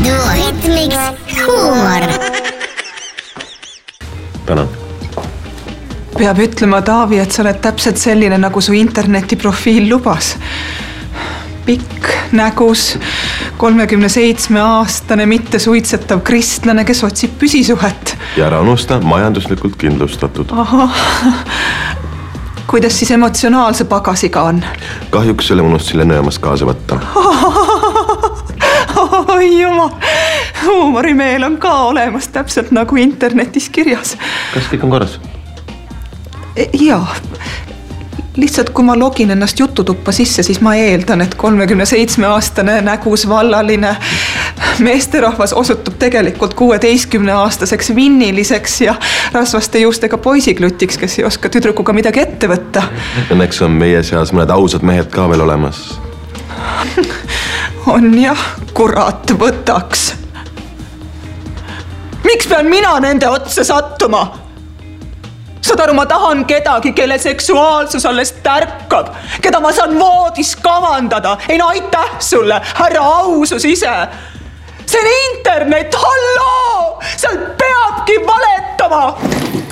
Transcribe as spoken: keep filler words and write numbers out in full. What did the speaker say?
Duoritmiks huumor. Tänan. Peab ütlema, Taavi, et sa oled täpselt selline, nagu su internetiprofiil lubas. Pikk, nägus, kolmekümne seitsme aastane mitte suitsetav kristlane, kes otsib püsisuhet. Ja ära unusta, majanduslikult kindlustatud. Aha. Kuidas siis emotsionaalse pagasiga on? Kahjuks selle unust selle nõemas kaasa võtta. Oi jumal, huumorimeel on ka olemas täpselt nagu internetis kirjas. Kas kõik on korras? Jaa, lihtsalt kui ma login ennast jututuppa sisse, siis ma eeldan, et kolmekümne seitsme aastane nägus vallaline meesterahvas osutub tegelikult kuueteistkümne aastaseks vinniliseks ja rasvaste juustega poisiklutiks, kes ei oska tüdrukuga midagi ette võtta. Õnneks on meie seas mõned ausad mehed ka veel olemas. On jah, kurat võtaks. Miks pean mina nende otsa sattuma? Saad aru, ma tahan kedagi, kelle seksuaalsus alles tärkab, keda ma saan voodis kavandada. Ei no aitäh sulle, härra ausus ise. See on internet, halloo! Seal peabki valetama!